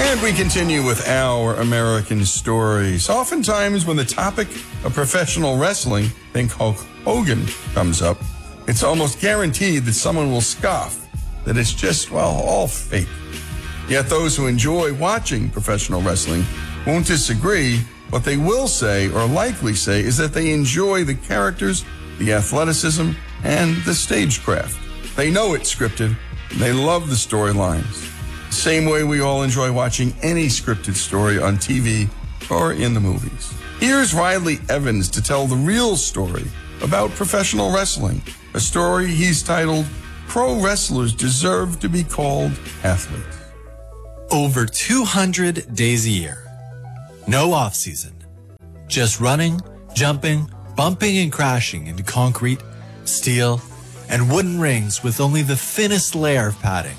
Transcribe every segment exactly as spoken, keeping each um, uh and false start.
And we continue with our American stories. Oftentimes when the topic of professional wrestling, think Hulk Hogan, comes up, it's almost guaranteed that someone will scoff that it's just, well, all fake. Yet those who enjoy watching professional wrestling won't disagree. What they will say, or likely say, is that they enjoy the characters, the athleticism, and the stagecraft. They know it's scripted, and they love the storylines. Same way we all enjoy watching any scripted story on T V or in the movies. Here's Riley Evans to tell the real story about professional wrestling, a story he's titled, Pro Wrestlers Deserve to be Called Athletes. Over two hundred days a year. No off-season. Just running, jumping, bumping and crashing into concrete, steel, and wooden rings with only the thinnest layer of padding.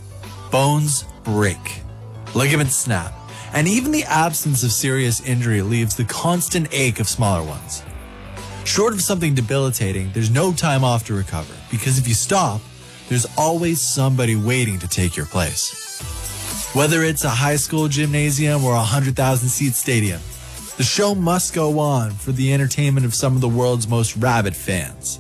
Bones break, ligaments snap, and even the absence of serious injury leaves the constant ache of smaller ones. Short of something debilitating, there's no time off to recover, because if you stop, there's always somebody waiting to take your place. Whether it's a high school gymnasium or a one hundred thousand seat stadium, the show must go on for the entertainment of some of the world's most rabid fans.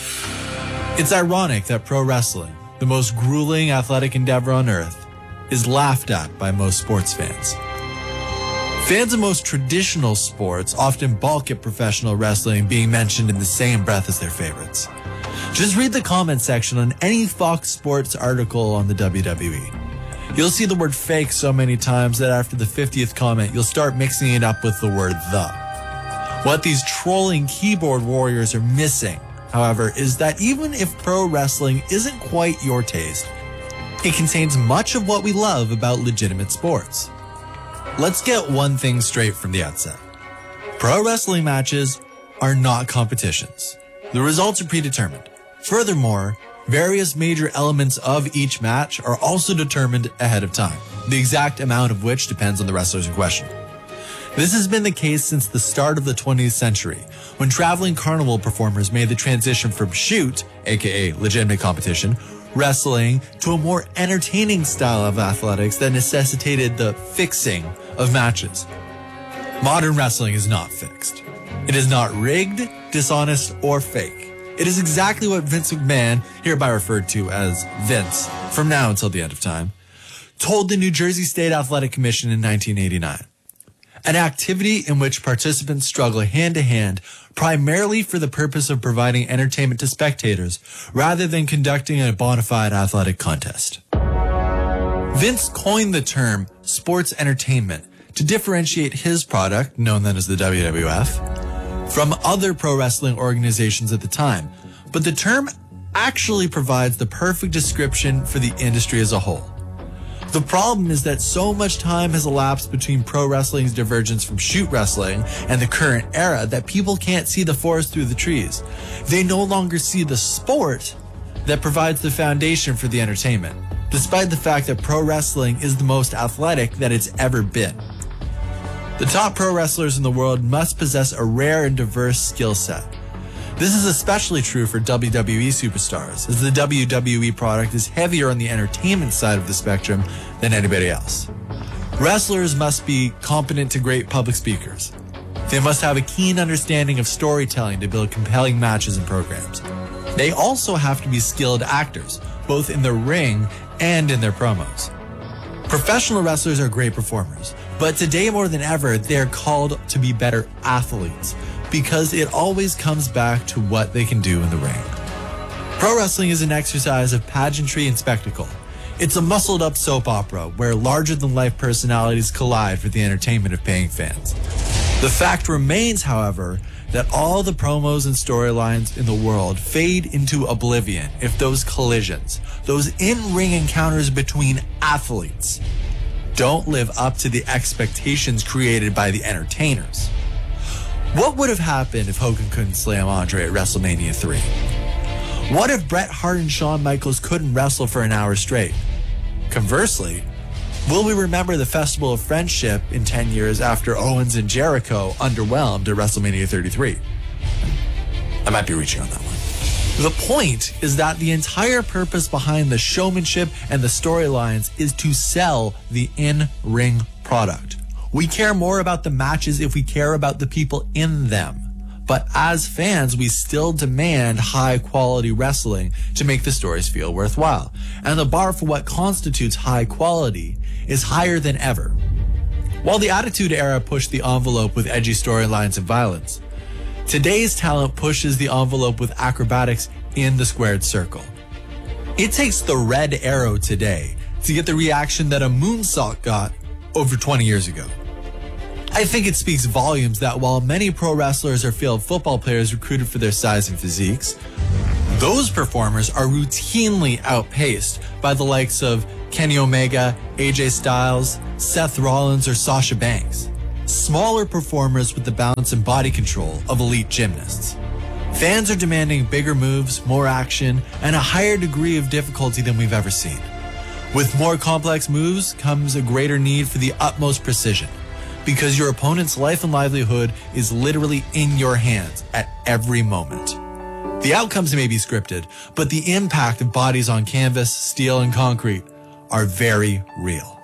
It's ironic that pro wrestling, the most grueling athletic endeavor on earth, is laughed at by most sports fans. Fans of most traditional sports often balk at professional wrestling being mentioned in the same breath as their favorites. Just read the comment section on any Fox Sports article on the W W E. You'll see the word fake so many times that after the fiftieth comment, you'll start mixing it up with the word the. What these trolling keyboard warriors are missing, however, is that even if pro wrestling isn't quite your taste, it contains much of what we love about legitimate sports. Let's get one thing straight from the outset. Pro wrestling matches are not competitions. The results are predetermined. Furthermore, various major elements of each match are also determined ahead of time, the exact amount of which depends on the wrestlers in question. This has been the case since the start of the twentieth century, when traveling carnival performers made the transition from shoot, aka legitimate competition, wrestling, to a more entertaining style of athletics that necessitated the fixing of matches. Modern wrestling is not fixed. It is not rigged, dishonest, or fake. It is exactly what Vince McMahon, hereby referred to as Vince, from now until the end of time, told the New Jersey State Athletic Commission in nineteen eighty-nine. An activity in which participants struggle hand-to-hand primarily for the purpose of providing entertainment to spectators rather than conducting a bona fide athletic contest. Vince coined the term sports entertainment to differentiate his product, known then as the W W F, from other pro wrestling organizations at the time, but the term actually provides the perfect description for the industry as a whole. The problem is that so much time has elapsed between pro wrestling's divergence from shoot wrestling and the current era that people can't see the forest through the trees. They no longer see the sport that provides the foundation for the entertainment, despite the fact that pro wrestling is the most athletic that it's ever been. The top pro wrestlers in the world must possess a rare and diverse skill set. This is especially true for W W E superstars, as the W W E product is heavier on the entertainment side of the spectrum than anybody else. Wrestlers must be competent to great public speakers. They must have a keen understanding of storytelling to build compelling matches and programs. They also have to be skilled actors, both in the ring and in their promos. Professional wrestlers are great performers, but today more than ever, they're called to be better athletes, because it always comes back to what they can do in the ring. Pro wrestling is an exercise of pageantry and spectacle. It's a muscled-up soap opera where larger-than-life personalities collide for the entertainment of paying fans. The fact remains, however, that all the promos and storylines in the world fade into oblivion if those collisions, those in-ring encounters between athletes, don't live up to the expectations created by the entertainers. What would have happened if Hogan couldn't slam Andre at WrestleMania three? What if Bret Hart and Shawn Michaels couldn't wrestle for an hour straight? Conversely, will we remember the Festival of Friendship in ten years after Owens and Jericho underwhelmed at WrestleMania thirty-three? I might be reaching on that one. The point is that the entire purpose behind the showmanship and the storylines is to sell the in-ring product. We care more about the matches if we care about the people in them. But as fans, we still demand high-quality wrestling to make the stories feel worthwhile. And the bar for what constitutes high quality is higher than ever. While the Attitude Era pushed the envelope with edgy storylines and violence, today's talent pushes the envelope with acrobatics in the squared circle. It takes the Red Arrow today to get the reaction that a moonsault got over twenty years ago. I think it speaks volumes that while many pro wrestlers are field football players recruited for their size and physiques, those performers are routinely outpaced by the likes of Kenny Omega, A J Styles, Seth Rollins, or Sasha Banks. Smaller performers with the balance and body control of elite gymnasts. Fans are demanding bigger moves, more action, and a higher degree of difficulty than we've ever seen. With more complex moves comes a greater need for the utmost precision, because your opponent's life and livelihood is literally in your hands at every moment. The outcomes may be scripted, but the impact of bodies on canvas, steel, and concrete are very real.